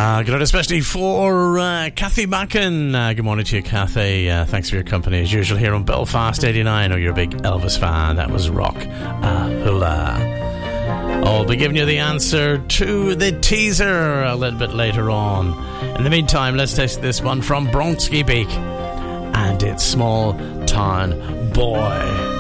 Good night, especially for Kathy Mackin. Good morning to you, Kathy. Thanks for your company as usual here on Belfast 89. Oh, you're a big Elvis fan. That was Rock Hula. I'll be giving you the answer to the teaser a little bit later on. In the meantime, let's take this one from Bronxy Beak, and it's Small Town Boy.